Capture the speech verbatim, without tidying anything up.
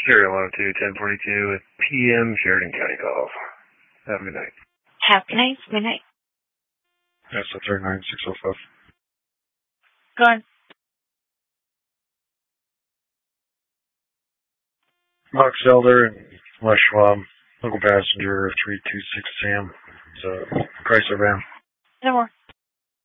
Serial one oh two, ten forty-two with P M Sheridan County calls. Have a good night. Have a good night. Good night. S O three nine six oh five. Go on. Box Elder and West Schwab. Local passenger three two six Sam. It's a Chrysler van. No more.